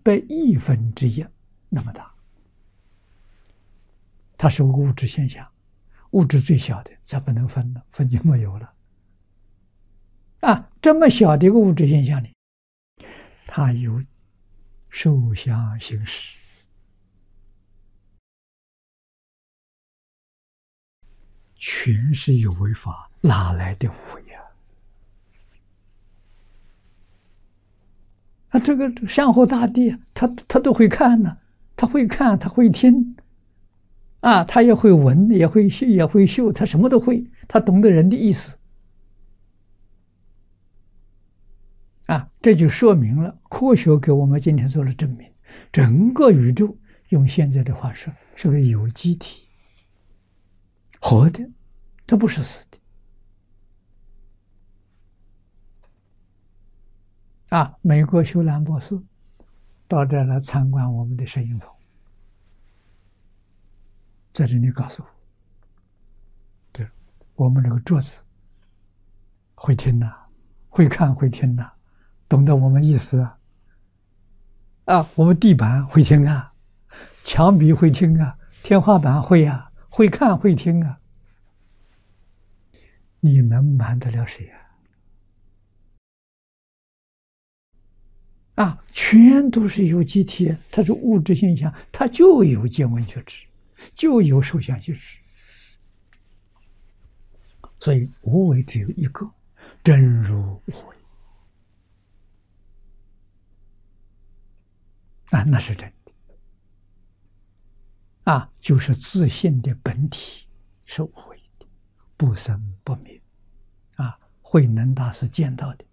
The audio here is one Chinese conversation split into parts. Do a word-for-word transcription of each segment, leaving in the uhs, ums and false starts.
百亿分之一那么大。它是个物质现象，物质最小的才不能分了，分就没有了。啊，这么小的一个物质现象里，它有受想行识，全是有为法，哪来的无为呀？啊，这个山河大地，他他都会看呢，他会看，他会听，啊，他也会闻，也会嗅，也会嗅，他什么都会，他懂得人的意思。啊，这就说明了科学给我们今天做了证明，整个宇宙用现在的话说是个有机体，活的，这不是死的。啊，美国休兰博士到这儿来参观我们的摄影棚，在这里告诉我，对，我们这个桌子会听呐、啊，会看会听呐、啊。懂得我们意思啊！啊，我们地板会听啊，墙壁会听啊，天花板会啊，会看会听啊。你能瞒得了谁啊？啊，全都是有机体，它是物质现象，它就有见闻觉知，就有受想行识。所以无为只有一个，真如无为。啊，那是真的。啊，就是自信的本体是无为的，不生不灭。啊，慧能大师见到的，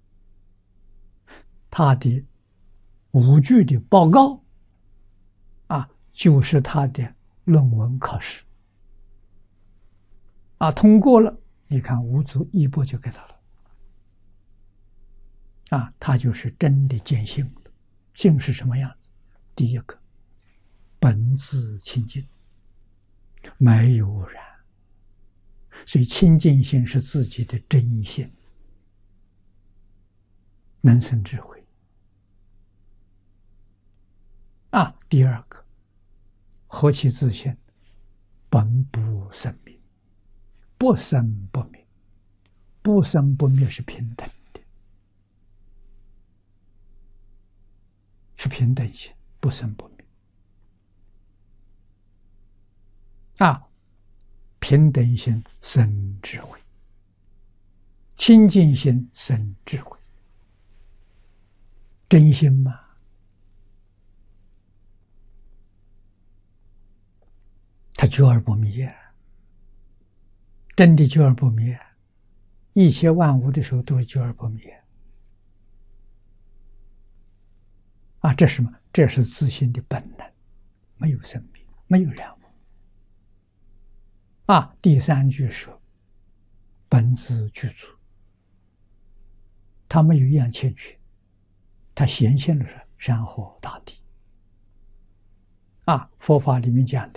他的五句的报告，啊，就是他的论文考试。啊，通过了，你看五祖一钵就给他了。啊，他就是真的见性了。性是什么样子？第一个，本自清净，没有污染，所以清净心是自己的真性，能生智慧。啊，第二个，何其自性，本不生灭，不生不灭，不生不灭是平等的，是平等性，不生不灭。啊，平等心生智慧，清净心生智慧，真心嘛，它久而不灭，真的久而不灭，一切万物的时候都是久而不灭。啊，这是什么？这是自性的本能，没有生命，没有染污。啊，第三句说本自具足，他没有一样欠缺，他显现的是山河大地。啊，佛法里面讲的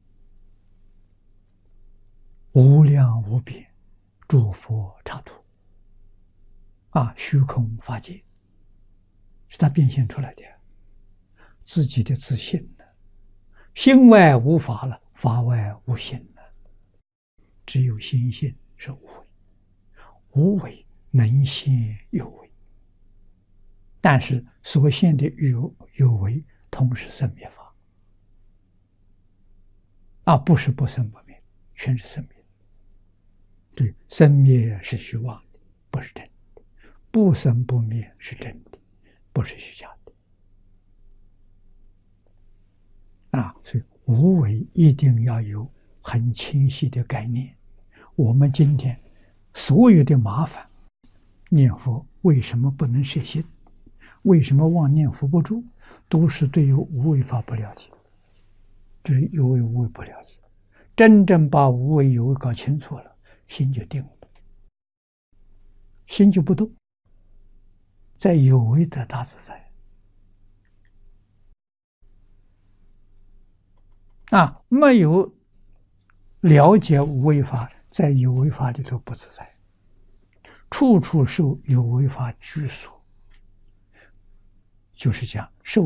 无量无边诸佛刹土，啊，虚空法界是他变现出来的，自己的自信了，心外无法了，法外无心了，只有心性是无为，无为能现有为，但是所现的有有为同是生灭法，啊，不是不生不灭，全是生灭。对，生灭是虚妄的，不是真的；不生不灭是真的，不是虚假的。啊，所以无为一定要有很清晰的概念。我们今天所有的麻烦，念佛为什么不能摄心？为什么妄念伏不住？都是对于无为法不了解，对于有为无为不了解。真正把无为有为搞清楚了，心就定了，心就不动，在有为的大自在。啊，没有了解无为法，在有为法里头不自在，处处受有为法拘束，就是讲受